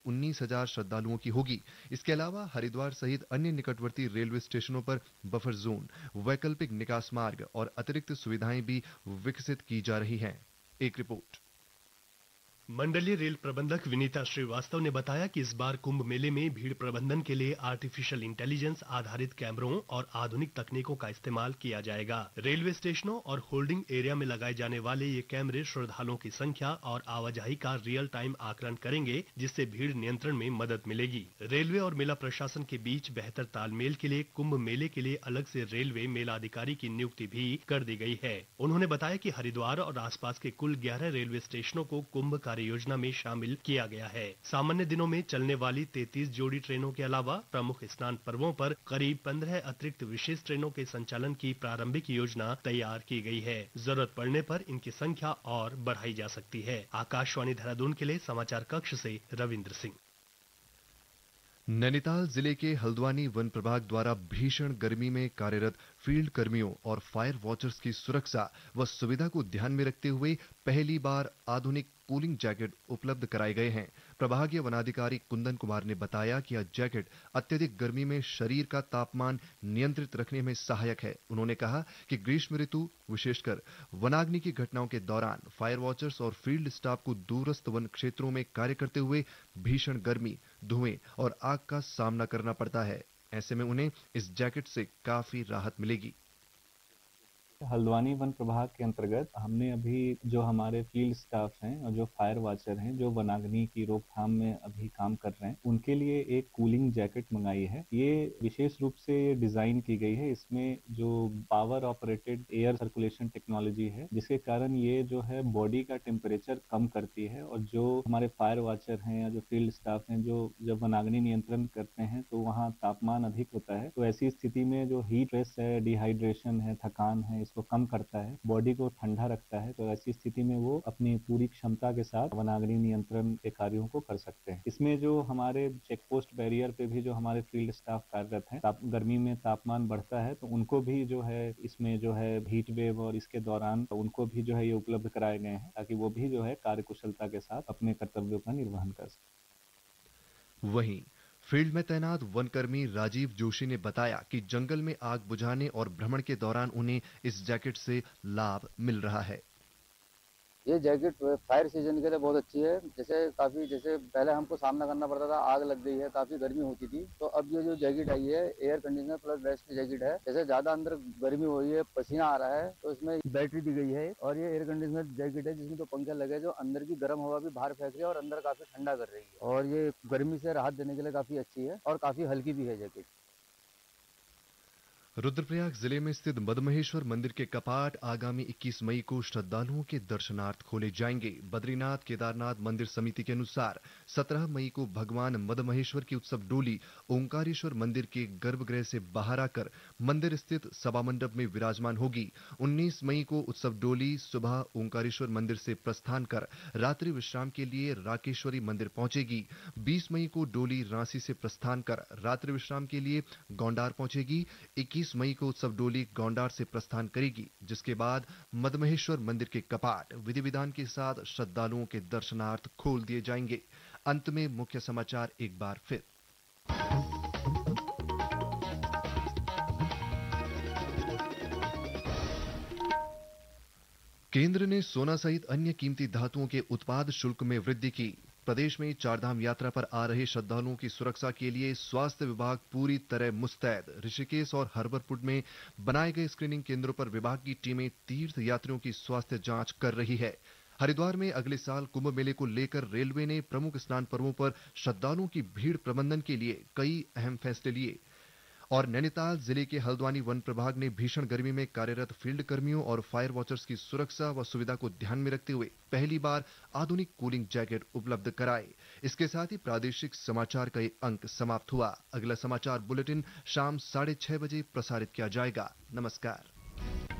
19,000 श्रद्धालुओं की होगी। इसके अलावा हरिद्वार सहित अन्य निकटवर्ती रेलवे स्टेशनों पर बफर जोन, वैकल्पिक निकास मार्ग और अतिरिक्त सुविधाएं भी विकसित की जा रही हैं। एक रिपोर्ट। मंडलीय रेल प्रबंधक विनीता श्रीवास्तव ने बताया कि इस बार कुंभ मेले में भीड़ प्रबंधन के लिए आर्टिफिशियल इंटेलिजेंस आधारित कैमरों और आधुनिक तकनीकों का इस्तेमाल किया जाएगा। रेलवे स्टेशनों और होल्डिंग एरिया में लगाए जाने वाले ये कैमरे श्रद्धालुओं की संख्या और आवाजाही का रियल टाइम आकलन करेंगे, जिससे भीड़ नियंत्रण में मदद मिलेगी। रेलवे और मेला प्रशासन के बीच बेहतर तालमेल के लिए कुंभ मेले के लिए अलग से रेलवे मेला अधिकारी की नियुक्ति भी कर दी गई है। उन्होंने बताया कि हरिद्वार और आसपास के कुल 11 रेलवे स्टेशनों को कुंभ कार्य योजना में शामिल किया गया है। सामान्य दिनों में चलने वाली 33 जोड़ी ट्रेनों के अलावा प्रमुख स्नान पर्वों पर करीब 15 अतिरिक्त विशेष ट्रेनों के संचालन की प्रारंभिक योजना तैयार की गई है। जरूरत पड़ने पर इनकी संख्या और बढ़ाई जा सकती है। आकाशवाणी देहरादून के लिए समाचार कक्ष से रविंद्र सिंह। नैनीताल जिले के हल्द्वानी वन प्रभाग द्वारा भीषण गर्मी में कार्यरत फील्ड कर्मियों और फायर वॉचर्स की सुरक्षा व सुविधा को ध्यान में रखते हुए पहली बार आधुनिक कूलिंग जैकेट उपलब्ध कराए गए हैं। प्रभागीय वनाधिकारी कुंदन कुमार ने बताया कि यह जैकेट अत्यधिक गर्मी में शरीर का तापमान नियंत्रित रखने में सहायक है। उन्होंने कहा कि ग्रीष्म ऋतु विशेषकर वनाग्नि की घटनाओं के दौरान फायर वॉचर्स और फील्ड स्टाफ को दूरस्थ वन क्षेत्रों में कार्य करते हुए भीषण गर्मी, धुएं और आग का सामना करना पड़ता है। ऐसे में उन्हें इस जैकेट से काफी राहत मिलेगी। हल्द्वानी वन प्रभाग के अंतर्गत हमने अभी जो हमारे फील्ड स्टाफ हैं और जो फायर वॉचर हैं, जो वनाग्नि की रोकथाम में अभी काम कर रहे हैं, उनके लिए एक कूलिंग जैकेट मंगाई है। ये विशेष रूप से डिजाइन की गई है। इसमें जो power operated air circulation technology है, जिसके कारण ये जो है बॉडी का टेम्परेचर कम करती है और जो हमारे फायर वॉचर हैं या जो फील्ड स्टाफ हैं, जो जब वनाग्नि नियंत्रण करते हैं तो वहाँ तापमान अधिक होता है। तो ऐसी स्थिति में जो हीट स्ट्रेस है, डिहाइड्रेशन है, थकान है, इसको कम करता है, बॉडी को ठंडा रखता है। तो ऐसी स्थिति में वो अपनी पूरी क्षमता के साथ वनाग्नि नियंत्रण के कार्यों को कर सकते हैं। इसमें जो हमारे चेक पोस्ट बैरियर पे भी जो हमारे फील्ड स्टाफ कार्यरत हैं, गर्मी में तापमान बढ़ता है तो उनको भी जो है इसमें जो है हीट वेव और इसके दौरान उनको भी जो है ये उपलब्ध कराए गए हैं, ताकि वो भी जो है कार्यकुशलता के साथ अपने कर्तव्यों का निर्वहन कर सकें। वहीं फील्ड में तैनात वनकर्मी राजीव जोशी ने बताया कि जंगल में आग बुझाने और भ्रमण के दौरान उन्हें इस जैकेट से लाभ मिल रहा है। ये जैकेट फायर सीजन के लिए बहुत अच्छी है। जैसे पहले हमको सामना करना पड़ता था, आग लग गई है, काफी गर्मी होती थी, तो अब ये जो जैकेट आई है एयर कंडीशनर प्लस वेस्ट की जैकेट है। जैसे ज्यादा अंदर गर्मी हो रही है, पसीना आ रहा है, तो इसमें बैटरी दी गई है और ये एयर कंडीशनर जैकेट है जिसमें तो पंखे लगे जो अंदर की गर्म हवा भी बाहर फेंक रही है और अंदर काफी ठंडा कर रही है और ये गर्मी से राहत देने के लिए काफी अच्छी है और काफी हल्की भी है जैकेट। रुद्रप्रयाग जिले में स्थित मदमहेश्वर मंदिर के कपाट आगामी 21 मई को श्रद्धालुओं के दर्शनार्थ खोले जाएंगे। बद्रीनाथ केदारनाथ मंदिर समिति के अनुसार 17 मई को भगवान मदमहेश्वर की उत्सव डोली ओंकारेश्वर मंदिर के गर्भगृह से बाहर आकर मंदिर स्थित सभा मंडप में विराजमान होगी। 19 मई को उत्सव डोली सुबह ओंकारेश्वर मंदिर से प्रस्थान कर रात्रि विश्राम के लिए राकेश्वरी मंदिर पहुंचेगी। 20 मई को डोली रांसी से प्रस्थान कर रात्रि विश्राम के लिए गौंडार पहुंचेगी। 21 मई को उत्सव डोली गौंडार से प्रस्थान करेगी, जिसके बाद मदमहेश्वर मंदिर के कपाट विधि विधान के साथ श्रद्धालुओं के दर्शनार्थ खोल दिए जाएंगे। अंत में मुख्य समाचार एक बार फिर। केंद्र ने सोना सहित अन्य कीमती धातुओं के उत्पाद शुल्क में वृद्धि की। प्रदेश में चारधाम यात्रा पर आ रहे श्रद्धालुओं की सुरक्षा के लिए स्वास्थ्य विभाग पूरी तरह मुस्तैद। ऋषिकेश और हरबरपुर में बनाए गए स्क्रीनिंग केंद्रों पर विभाग की टीमें तीर्थ यात्रियों की स्वास्थ्य जांच कर रही है। हरिद्वार में अगले साल कुंभ मेले को लेकर रेलवे ने प्रमुख स्नान पर्वों पर श्रद्धालुओं की भीड़ प्रबंधन के लिए कई अहम फैसले लिए और नैनीताल जिले के हल्द्वानी वन प्रभाग ने भीषण गर्मी में कार्यरत फील्ड कर्मियों और फायर वॉचर्स की सुरक्षा व सुविधा को ध्यान में रखते हुए पहली बार आधुनिक कूलिंग जैकेट उपलब्ध कराए। इसके साथ ही प्रादेशिक समाचार का ये अंक समाप्त हुआ। अगला समाचार बुलेटिन शाम 6:30 बजे प्रसारित किया जाएगा। नमस्कार।